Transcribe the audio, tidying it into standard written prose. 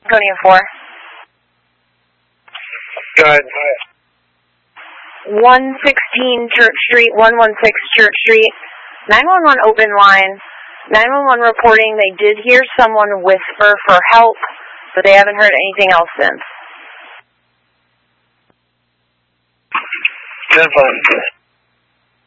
Codium 4. Go ahead. 116 Church Street, 116 Church Street. 911 open line. 911 reporting they did hear someone whisper for help, but they haven't heard anything else since. 10-5.